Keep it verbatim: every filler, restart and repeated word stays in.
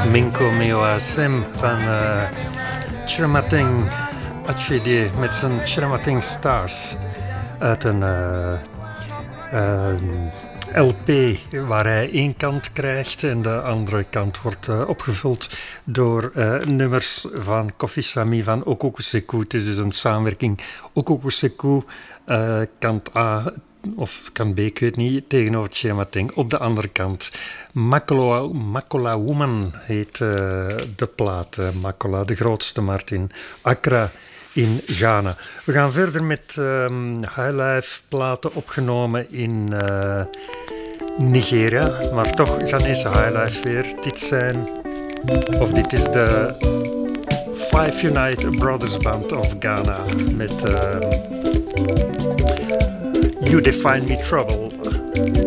Minko Mio Sim van uh, Chiramating Achidie met zijn Chiramating Stars uit een uh, uh, L P waar hij één kant krijgt en de andere kant wordt uh, opgevuld door uh, nummers van Kofi Sami van Okokuseku. Het is dus een samenwerking Okokuseku, uh, kant A of kant B, ik weet niet, tegenover Chiramating. Op de andere kant Makola, Makola Woman heet uh, de plaat. Uh, Makola, de grootste markt in Accra in Ghana. We gaan verder met um, highlife platen opgenomen in uh, Nigeria, maar toch Ghanese highlife weer. Dit zijn, of dit is de Five Unite Brothers Band of Ghana met uh, You Define Me Trouble.